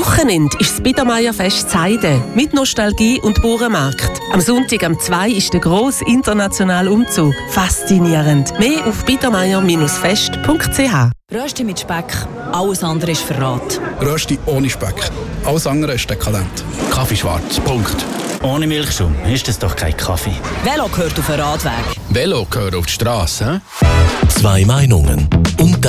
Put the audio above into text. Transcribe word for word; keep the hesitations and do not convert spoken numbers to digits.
Wochenende ist das Biedermeierfest Seide mit Nostalgie und Bauernmarkt. Am Sonntag am zwei ist der grosse internationale Umzug. Faszinierend. Mehr auf biedermeier fest punkt c h. Rösti mit Speck, alles andere ist Verrat. Rösti ohne Speck, alles andere ist dekadent. Kaffee schwarz, Punkt. Ohne Milchschaum ist das doch kein Kaffee. Velo gehört auf den Radweg. Velo gehört auf die Straße, hä? Zwei Meinungen und